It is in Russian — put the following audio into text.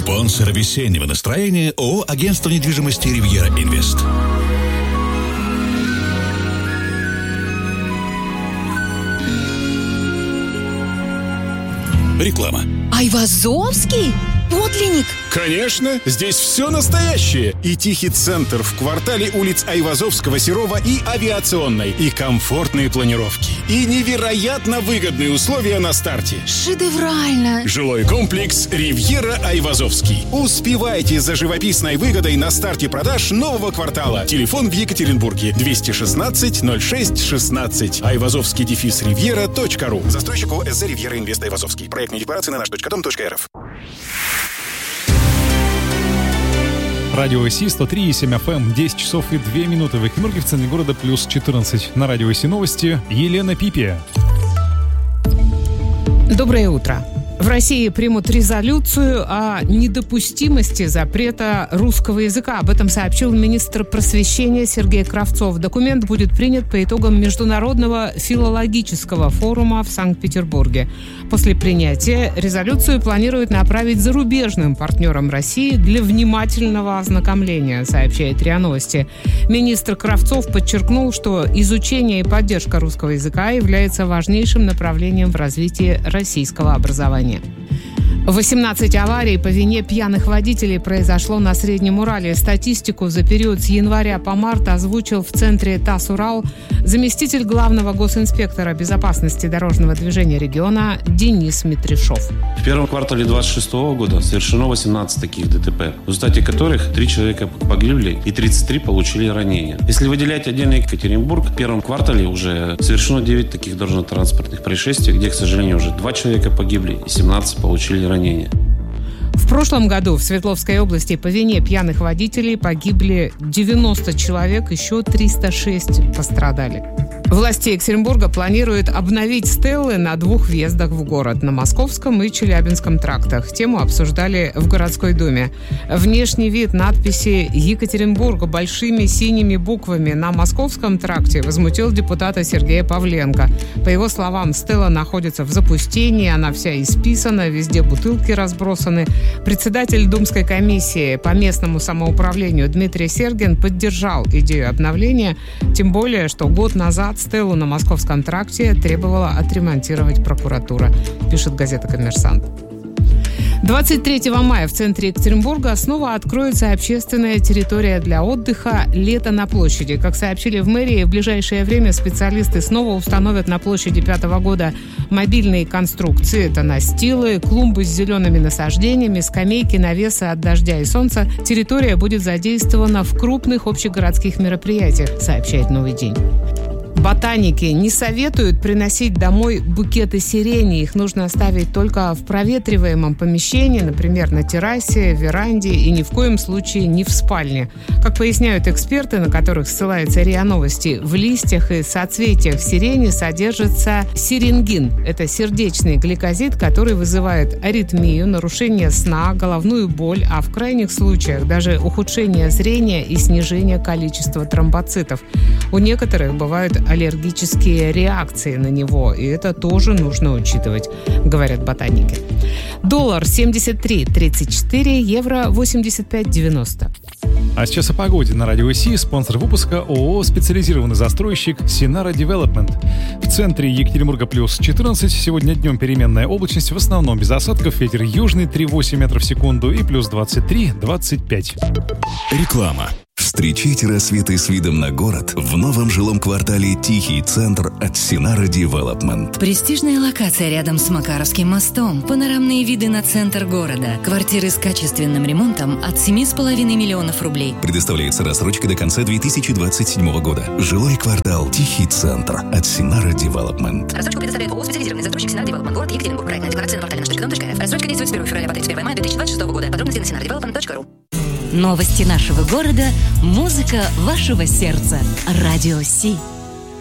Спонсор весеннего настроения ООО «Агентство недвижимости Ривьера Инвест». Реклама. Айвазовский? Подлинник? Конечно, здесь все настоящее. И тихий центр в квартале улиц Айвазовского, Серова и Авиационной. И комфортные планировки. И невероятно выгодные условия на старте. Шедеврально. Жилой комплекс «Ривьера Айвазовский». Успевайте за живописной выгодой на старте продаж нового квартала. Телефон в Екатеринбурге 216-06-16. Айвазовский-ривьера.ру. Застройщик ООО «СЗ Ривьера Инвест Айвазовский». Проектные декларации на наш.дом.рф. Радио ИСИ 103,7 FM, 10 часов и 2 минуты в Екатеринбурге, в центре города плюс 14. На радио ИСИ новости Елена Пипия. Доброе утро. В России примут резолюцию о недопустимости запрета русского языка. Об этом сообщил министр просвещения Сергей Кравцов. Документ будет принят по итогам Международного филологического форума в Санкт-Петербурге. После принятия резолюцию планируют направить зарубежным партнерам России для внимательного ознакомления, сообщает РИА Новости. Министр Кравцов подчеркнул, что изучение и поддержка русского языка является важнейшим направлением в развитии российского образования. 18 аварий по вине пьяных водителей произошло на Среднем Урале. Статистику за период с января по март озвучил в центре ТАСС «Урал» заместитель главного госинспектора безопасности дорожного движения региона Денис Митришов. В первом квартале 2026 года совершено 18 таких ДТП, в результате которых 3 человека погибли и 33 получили ранения. Если выделять отдельно Екатеринбург, в первом квартале уже совершено 9 таких дорожно-транспортных происшествий, где, к сожалению, уже 2 человека погибли и 17 получили ранения. В прошлом году в Свердловской области по вине пьяных водителей погибли 90 человек, еще 306 пострадали. Власти Екатеринбурга планируют обновить стеллы на 2 въездах в город, на Московском и Челябинском трактах. Тему обсуждали в городской думе. Внешний вид надписи «Екатеринбург» большими синими буквами на Московском тракте возмутил депутата Сергея Павленко. По его словам, стелла находится в запустении, она вся исписана, везде бутылки разбросаны. Председатель Думской комиссии по местному самоуправлению Дмитрий Сергин поддержал идею обновления, тем более, что год назад стеллу на Московском тракте требовала отремонтировать прокуратура, пишет газета «Коммерсант». 23 мая в центре Екатеринбурга снова откроется общественная территория для отдыха «Лето на площади». Как сообщили в мэрии, в ближайшее время специалисты снова установят на площади 5-го года мобильные конструкции. Это настилы, клумбы с зелеными насаждениями, скамейки, навесы от дождя и солнца. Территория будет задействована в крупных общегородских мероприятиях, сообщает «Новый день». Ботаники не советуют приносить домой букеты сирени. Их нужно оставить только в проветриваемом помещении, например, на террасе, веранде и ни в коем случае не в спальне. Как поясняют эксперты, на которых ссылается РИА Новости, в листьях и соцветиях сирени содержится сиренгин. Это сердечный гликозид, который вызывает аритмию, нарушение сна, головную боль, а в крайних случаях даже ухудшение зрения и снижение количества тромбоцитов. У некоторых бывают аллергические реакции на него, и это тоже нужно учитывать, говорят ботаники. Доллар 73.34, евро 85.90. А сейчас о погоде на радио ИСИ. Спонсор выпуска ООО «Специализированный застройщик Синара Девелопмент». В центре Екатеринбурга плюс 14. Сегодня днем переменная облачность, в основном без осадков. Ветер южный 3,8 метров в секунду и плюс 23-25. Реклама. Встречайте рассветы с видом на город в новом жилом квартале «Тихий центр» от Синара Девелопмент. Престижная локация рядом с Макаровским мостом. Панорамные виды на центр города. Квартиры с качественным ремонтом от 7,5 миллионов рублей. Предоставляется рассрочка до конца 2027 года. Жилой квартал «Тихий центр» от Синара Девелопмент. Рассрочку предоставляет ООО «Специализированный застройщик Синара Девелопмент». Город Екатеринбург. Проектная декларация на портале наш.дом.рф. Рассрочка действует с 1 февраля по 31 мая 2026 года. Подробности на sinaradevelopment.ru. Новости нашего города, музыка вашего сердца. Радио Си.